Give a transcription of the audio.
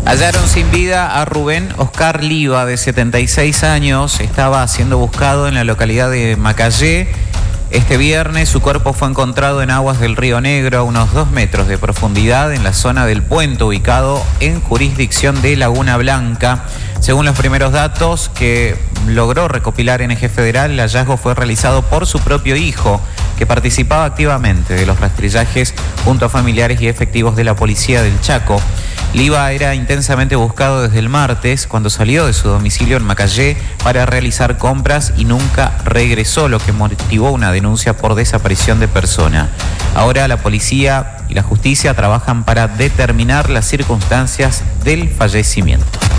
Hallaron sin vida a Rubén Oscar Liva, de 76 años. Estaba siendo buscado en la localidad de Macayé. Este viernes su cuerpo fue encontrado en aguas del Río Negro a unos 2 metros de profundidad en la zona del puente ubicado en jurisdicción de Laguna Blanca. Según los primeros datos que logró recopilar NG Federal, el hallazgo fue realizado por su propio hijo, que participaba activamente de los rastrillajes junto a familiares y efectivos de la policía del Chaco. Liva era intensamente buscado desde el martes, cuando salió de su domicilio en Macayé para realizar compras y nunca regresó, lo que motivó una denuncia por desaparición de persona. Ahora la policía y la justicia trabajan para determinar las circunstancias del fallecimiento.